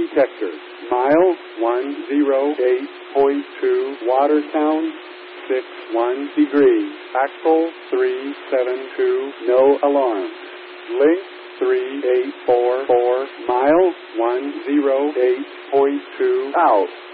detector. Mile 108.2 Watertown, 61 degrees. Axle 372, no alarm. Link 3844, mile 108.2 out.